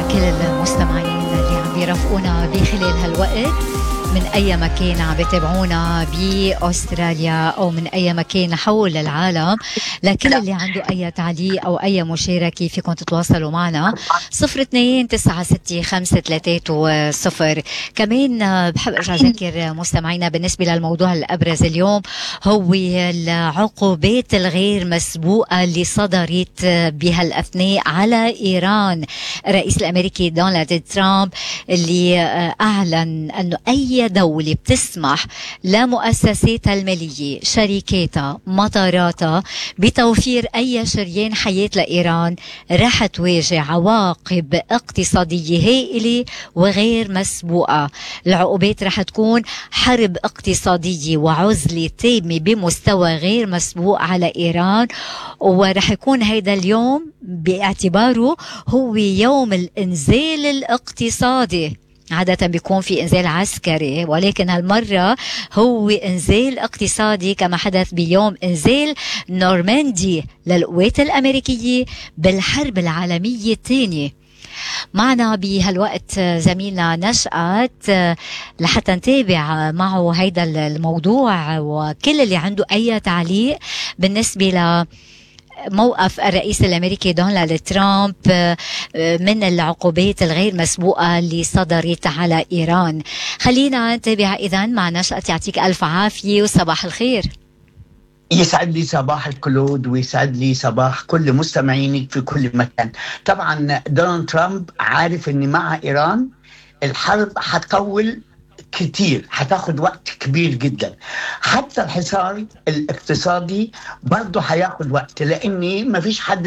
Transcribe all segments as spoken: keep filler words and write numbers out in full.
لكل المستمعين اللي عم بيرافقونا بخلال هالوقت من أي مكان عم بيتابعونا بأستراليا أو من أي مكان حول العالم. لكل اللي عنده أي تعليق أو أي مشاركة فيكم تتواصلوا معنا صفر اثنين تسعة ستة خمسة ثلاثة صفر. كمان بحب أرجع أذكر مستمعينا بالنسبة للموضوع الأبرز اليوم هو العقوبات الغير مسبوقة اللي صدرت بهالأثناء على إيران. الرئيس الأمريكي دونالد ترامب اللي أعلن أنه أي دولة بتسمح لمؤسساتها المالية، شركاتها، مطاراتها بتوفير أي شريان حياة لإيران رح تواجه عواقب اقتصادية هائلة وغير مسبوقة. العقوبات رح تكون حرب اقتصادية وعزلة تامة بمستوى غير مسبوق على إيران، ورح يكون هيدا اليوم باعتباره هو يوم الإنزال الاقتصادي. عادة بيكون في إنزال عسكري، ولكن هالمرة هو إنزال اقتصادي كما حدث بيوم إنزال نورماندي للقوات الأمريكية بالحرب العالمية الثانية. معنا بهالوقت زميلنا نشأت لحتى نتابع معه هيدا الموضوع وكل اللي عنده أي تعليق بالنسبة ل موقف الرئيس الأمريكي دونالد ترامب من العقوبات الغير مسبوقة اللي صدرت على إيران. خلينا نتابع إذن مع نشأت. يعطيك ألف عافية وصباح الخير. يسعد لي صباح الكلود ويسعد لي صباح كل مستمعينك في كل مكان. طبعا دونالد ترامب عارف ان مع إيران الحرب هتطول كتير، هتاخد وقت كبير جدا. حتى الحصار الاقتصادي برضه هياخد وقت، لاني ما فيش حد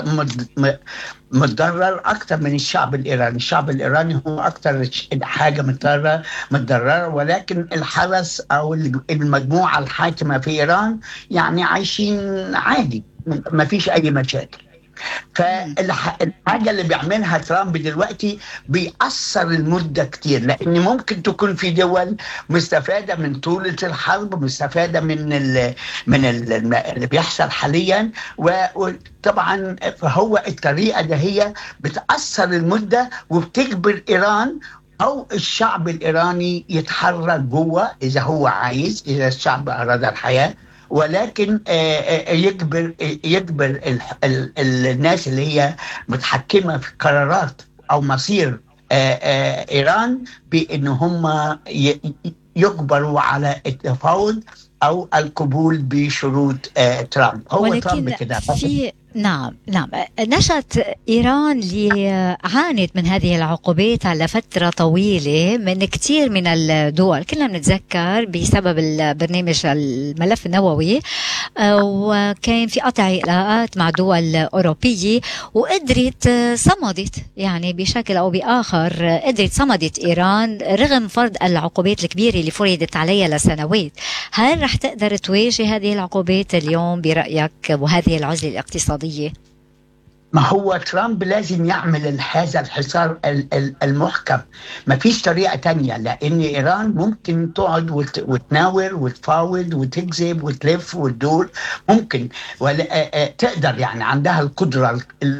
متضرر اكتر من الشعب الايراني. الشعب الايراني هو اكتر حاجه متضرر متضرر ولكن الحرس او المجموعه الحاكمه في ايران يعني عايشين عادي، ما فيش اي مشاكل. فالحاجة اللي بيعملها ترامب دلوقتي بيأثر المدة كتير، لأن ممكن تكون في دول مستفادة من طولة الحرب، مستفادة من ال من ال اللي بيحصل حاليا، وطبعا فهو الطريقة ده هي بتأثر المدة وبتجبر إيران أو الشعب الإيراني يتحرك جوه إذا هو عايز، إذا الشعب أراد الحياة، ولكن يجبر يجبر ال ال الناس اللي هي متحكمة في قرارات أو مصير إيران بأن هم يجبروا على التفاوض أو القبول بشروط ترامب. هو ترامب كده في نعم نعم نشأت إيران اللي عانت من هذه العقوبات على فترة طويلة من كتير من الدول. كلنا بنتذكر بسبب البرنامج الملف النووي، وكان في قطع علاقات مع دول أوروبية، وقدرت صمدت يعني بشكل أو بآخر قدرت صمدت إيران رغم فرض العقوبات الكبيرة اللي فرضت عليها لسنوات. هل رح تقدر تواجه هذه العقوبات اليوم برأيك وهذه العزلة الاقتصادية؟ ما هو ترامب لازم يعمل هذا الحصار المحكم، ما فيش طريقة تانية، لأن إيران ممكن تقعد وتناور وتفاوض وتكذب وتلف وتدور، ممكن تقدر يعني عندها القدرة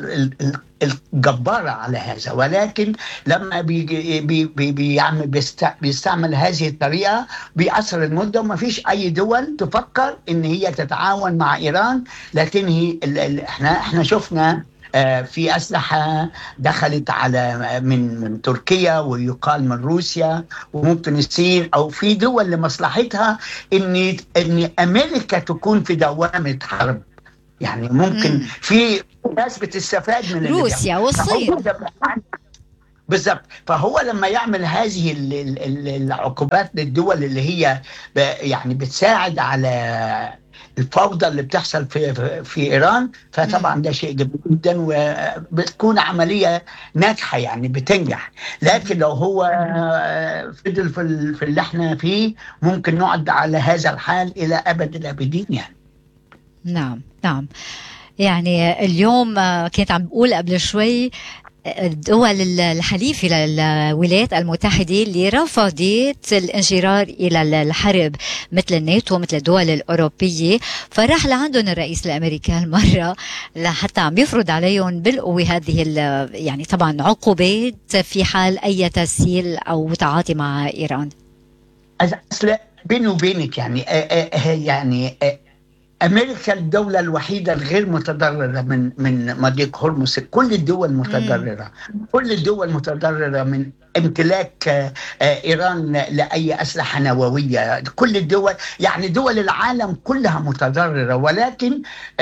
الجبارة على هذا، ولكن لما بي بي بي بيعمل بيستعمل هذه الطريقة بيأثر المدة، وما فيش أي دول تفكر إن هي تتعاون مع إيران لتنهي. احنا احنا شفنا في أسلحة دخلت على من من تركيا ويقال من روسيا وممكن الصين، أو في دول لمصلحتها إن إن أمريكا تكون في دوامة حرب. يعني ممكن مم. في ناس بتستفاد من روسيا والصين بالضبط. فهو لما يعمل هذه العقوبات للدول اللي هي يعني بتساعد على الفوضى اللي بتحصل في في إيران، فطبعا ده شيء جميل جدا وبتكون عملية ناجحة يعني بتنجح. لكن لو هو فضل في اللي احنا فيه ممكن نقعد على هذا الحال إلى أبد الآبدين يعني. نعم نعم. يعني اليوم كنت عم بقول قبل شوي الدول الحليفة للولايات المتحدة اللي رفضت الانجرار إلى الحرب مثل الناتو مثل الدول الأوروبية، فراح لعندهم الرئيس الأمريكي هالمرة لحتى عم يفرض عليهم بالقوة هذه يعني طبعا عقوبات في حال أي تسهيل أو تعاطي مع إيران. أصل بيني وبينك يعني آآ آآ يعني آآ أمريكا الدولة الوحيدة الغير متضررة من من مضيق هرمز. كل الدول متضررة، كل الدول متضررة من امتلاك إيران لأي أسلحة نووية. كل الدول يعني دول العالم كلها متضررة، ولكن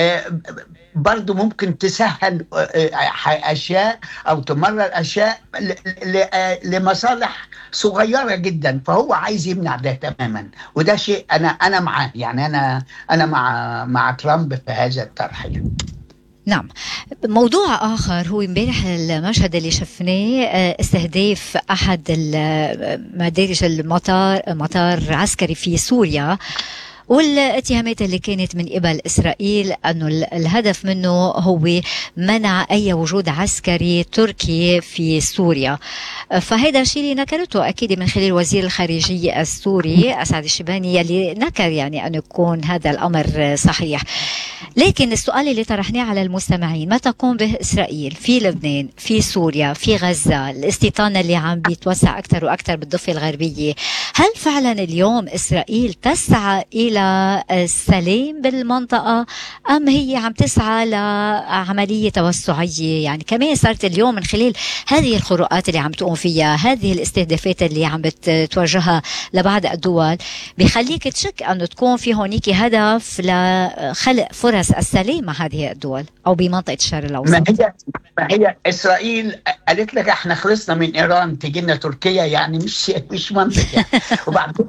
برضو ممكن تسهل أشياء أو تمرر أشياء لمصالح صغيرة جدا. فهو عايز يمنع ده تماما، وده شيء أنا أنا معاه. يعني أنا أنا مع مع ترامب في هذا الطرح. نعم. موضوع آخر هو امبارح المشهد اللي شفناه استهداف أحد مدارج المطار مطار عسكري في سوريا، والاتهامات اللي كانت من قبل إسرائيل أنه الهدف منه هو منع أي وجود عسكري تركي في سوريا. فهذا الشيء اللي نكرته أكيد من خلال وزير الخارجية السوري أسعد الشباني اللي نكر يعني أن يكون هذا الأمر صحيح. لكن السؤال اللي طرحناه على المستمعين، ما تقوم به إسرائيل في لبنان في سوريا في غزة، الاستيطان اللي عم بيتوسع أكثر وأكثر بالضفة الغربية، هل فعلا اليوم إسرائيل تسعى إلى السلام بالمنطقة أم هي عم تسعى لعملية توسعية؟ يعني كمان صارت اليوم من خلال هذه الخروقات اللي عم تقوم فيها، هذه الاستهدافات اللي عم بتوجهها لبعض الدول، بيخليك تشك أنه تكون في هونيك هدف لخلق فرص السلام مع هذه الدول أو بمنطقة الشرق الأوسط. ما هي ما هي إسرائيل قالت لك احنا خلصنا من إيران تجينا تركيا، يعني مش مش منطق يعني. وبعدين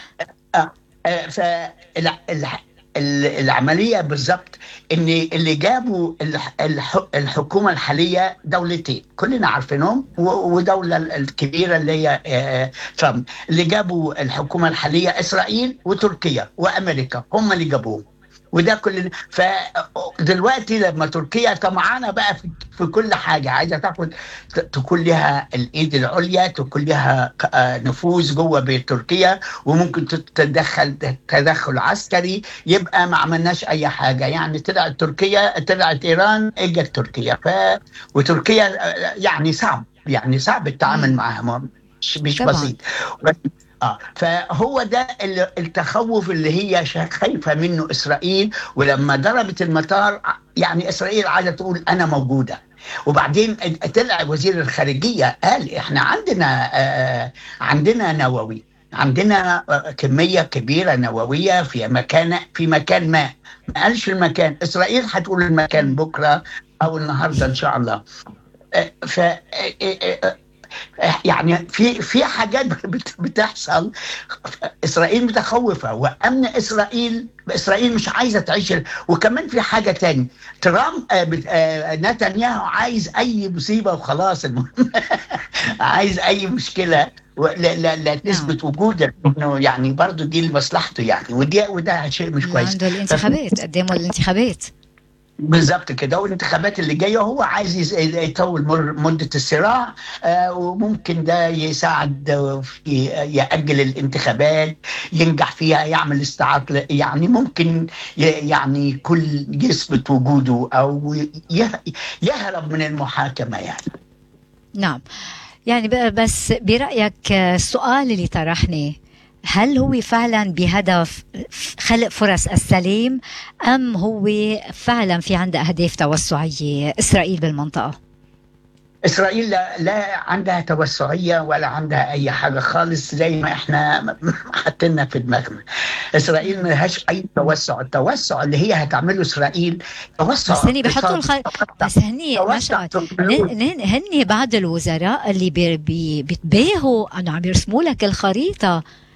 فالعملية بالضبط ان اللي جابوا الحكومة الحالية دولتين كلنا عارفينهم، ودولة الكبيرة اللي هي ترامب. اللي جابوا الحكومة الحالية إسرائيل وتركيا وأمريكا، هم اللي جابوهم. وده كل فدلوقتي لما تركيا طمعانه بقى في, في كل حاجه، عايزه تاخد تكون لها الايد العليا، تكون لها نفوذ جوه بتركيا، وممكن تتدخل تدخل عسكري، يبقى ما عملناش اي حاجه. يعني طلعت تركيا طلعت ايران اجت تركيا. ف وتركيا يعني صعب يعني صعب التعامل معها، مش مش بسيط. آه. فهو ده التخوف اللي هي خايفة منه إسرائيل. ولما ضربت المطار يعني إسرائيل عايزة تقول أنا موجودة. وبعدين طلع وزير الخارجية قال إحنا عندنا آه عندنا نووي، عندنا كمية كبيرة نووية في مكان في مكان ما. ما قالش المكان، إسرائيل هتقول المكان بكرة أو النهاردة إن شاء الله. آه ف آه يعني في في حاجات بتحصل. إسرائيل متخوفة، وأمن إسرائيل إسرائيل مش عايزة تعيش. وكمان في حاجة تاني، ترامب نتنياهو عايز أي مصيبة وخلاص. عايز أي مشكلة لا لا لا تثبت وجوده، إنه يعني برضو دي لمصلحته يعني. ودي وده شيء مش كويس. عنده الانتخابات، قدامه الانتخابات بالضبط كده، والانتخابات اللي جايه هو عايز يطول مده الصراع. آه وممكن ده يساعد في يأجل الانتخابات، ينجح فيها، يعمل استعاطله. يعني ممكن يعني كل يثبت وجوده او يهرب من المحاكمه يعني. نعم. يعني بس برأيك السؤال اللي طرحناه، هل هو فعلا بهدف خلق فرص السلام أم هو فعلا في عنده أهداف توسعية إسرائيل بالمنطقة؟ إسرائيل لا, لا عندها توسعية ولا عندها أي حاجة خالص زي ما إحنا حطينا في دماغنا. إسرائيل ما لهاش أي توسع. التوسع اللي هي هتعمله إسرائيل توسع، بس هني بيحطوا الخ... بس هني ما شاء الله هني بعض الوزراء اللي بي... بي... بيتباهوا أنه عم يرسموا لك الخريطة